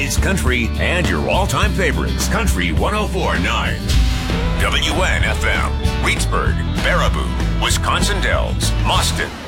It's country and your all-time favorites. Country 104.9. WNFM. Reedsburg, Baraboo, Wisconsin Dells, Boston,